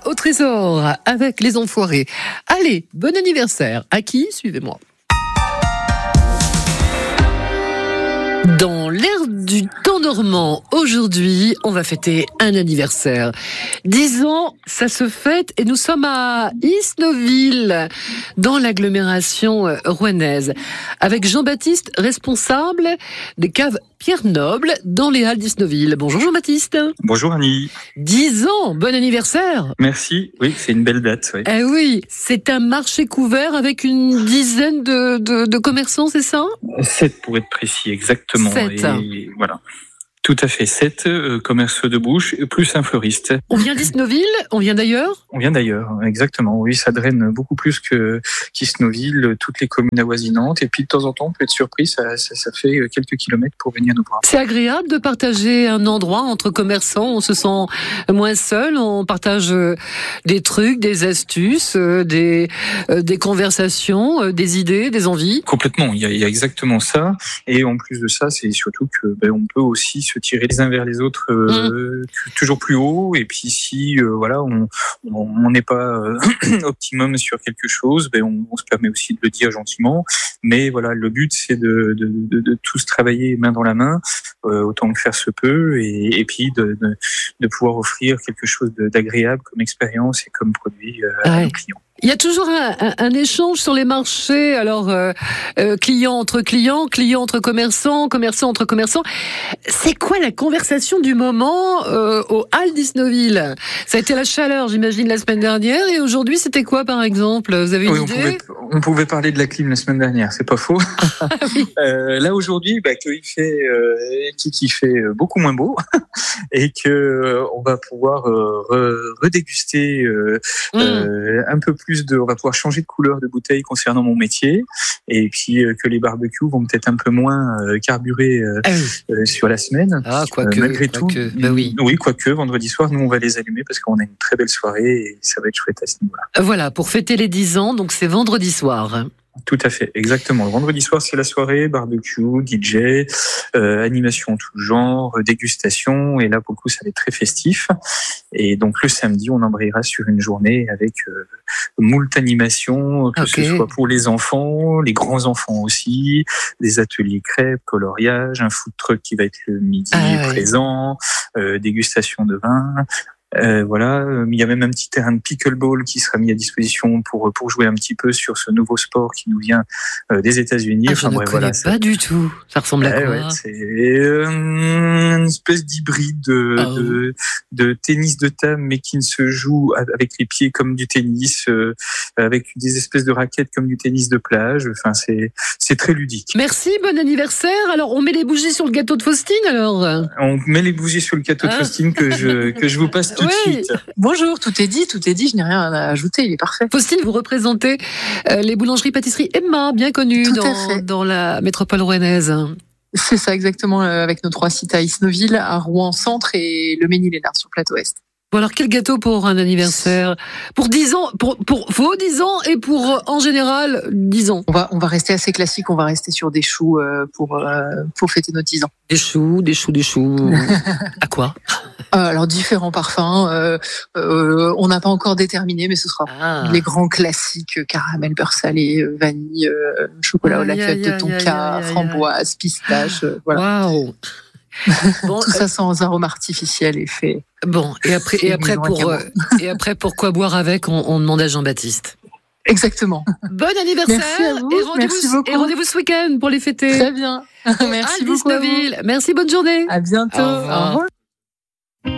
au trésor avec les enfoirés. Allez, bon anniversaire. À qui? Suivez-moi. Dans l'air du temps normand, aujourd'hui, on va fêter un anniversaire. 10 ans, ça se fête et nous sommes à Isnoville, dans l'agglomération rouennaise, avec Jean-Baptiste, responsable des caves Pierre Noble dans les Halles d'Isnoville. Bonjour Jean-Baptiste. Bonjour Annie. 10 ans, bon anniversaire. Merci, oui, c'est une belle date. Oui, oui, c'est un marché couvert avec une dizaine de commerçants, c'est ça? 7 pour être précis, exactement. 7. Et voilà. Tout à fait, 7 commerces de bouche, plus un fleuriste. On vient d'Isnoville? On vient d'ailleurs? On vient d'ailleurs, exactement. Oui, ça draine beaucoup plus qu'Isnoville, toutes les communes avoisinantes. Et puis de temps en temps, on peut être surpris, ça fait quelques kilomètres pour venir nous voir. C'est agréable de partager un endroit entre commerçants. On se sent moins seul, on partage des trucs, des astuces, des conversations, des idées, des envies. Complètement, il y a exactement ça. Et en plus de ça, c'est surtout que on peut aussi se tirer les uns vers les autres toujours plus haut. Et puis si voilà, on n'est pas optimum sur quelque chose, on se permet aussi de le dire gentiment. Mais voilà, le but c'est de tous travailler main dans la main, autant que faire se peut, et puis de pouvoir offrir quelque chose d'agréable comme expérience et comme produit à nos clients. Il y a toujours un échange sur les marchés, alors client entre clients, clients entre commerçants, commerçants entre commerçants. C'est quoi la conversation du moment au Halles d'Isnoville? Ça a été la chaleur, j'imagine, la semaine dernière, et aujourd'hui c'était quoi par exemple? Vous avez une idée? On pouvait parler de la clim la semaine dernière, c'est pas faux. Oui. Là aujourd'hui, qu'il fait beaucoup moins beau et que on va pouvoir redéguster un peu plus on va pouvoir changer de couleur de bouteille concernant mon métier, et puis que les barbecues vont peut-être un peu moins carburer sur la semaine. Malgré tout, oui, quoique vendredi soir, nous on va les allumer parce qu'on a une très belle soirée et ça va être chouette à ce niveau-là. Voilà, pour fêter les 10 ans, donc c'est vendredi soir. Tout à fait, exactement. Le vendredi soir, c'est la soirée, barbecue, DJ, animation en tout genre, dégustation, et là, pour le coup, ça va être très festif. Et donc, le samedi, on embrayera sur une journée avec moult animations, que ce soit pour les enfants, les grands-enfants aussi, des ateliers crêpes, coloriage, un food truck qui va être le midi présent, dégustation de vin. Voilà, il y a même un petit terrain de pickleball qui sera mis à disposition pour jouer un petit peu sur ce nouveau sport qui nous vient des États-Unis. Je ne connais pas du tout. Ça ressemble à quoi? C'est une espèce d'hybride de tennis de table, mais qui ne se joue avec les pieds comme du tennis, avec des espèces de raquettes comme du tennis de plage. Enfin, c'est très ludique. Merci, bon anniversaire. Alors, on met les bougies sur le gâteau de Faustine, alors? On met les bougies sur le gâteau de Faustine que je vous passe tout de suite. Bonjour, tout est dit, je n'ai rien à ajouter, il est parfait. Faustine, vous représentez les boulangeries-pâtisseries Emma, bien connues dans la métropole rouennaise. C'est ça, exactement, avec nos 3 sites à Isnoville, à Rouen-Centre et le Mesnil-Lénard sur le plateau Est. Bon, alors quel gâteau pour un anniversaire? Pour 10 ans, pour vos 10 ans et pour en général 10 ans? On va rester assez classique, on va rester sur des choux pour fêter nos 10 ans. Des choux. À quoi? Alors différents parfums, on n'a pas encore déterminé, mais ce sera les grands classiques, caramel, beurre salé, vanille, chocolat au lactate de tonka, framboise, pistache, voilà. Waouh. Bon, tout ça sans arôme artificiel et fait. Bon, et après pour quoi boire avec, on demande à Jean-Baptiste. Exactement. Bon anniversaire. Merci à vous. Et rendez-vous ce week-end pour les fêter. Très bien. Merci beaucoup. Merci, bonne journée. À bientôt. Au revoir.